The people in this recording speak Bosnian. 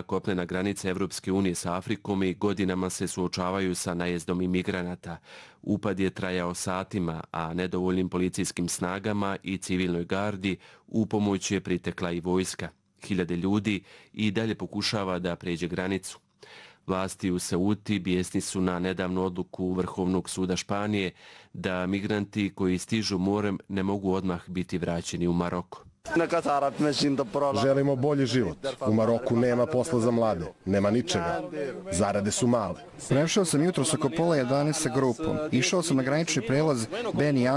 kopnena granica Evropske unije sa Afrikom i godinama se suočavaju sa najezdom imigranata. Upad je trajao satima, a nedovoljnim policijskim snagama i civilnoj gardi u pomoć je pritekla i vojska. Hiljade ljudi i dalje pokušava da pređe granicu. Vlasti u Ceuti bijesni su na nedavnu odluku Vrhovnog suda Španije da migranti koji stižu morem ne mogu odmah biti vraćeni u Maroko. Želimo bolji život. U Maroku nema posla za mlade, nema ničega. Zarade su male. Prešao sam jutros oko 10:30 sa grupom. Išao sam na granični prelaz Beni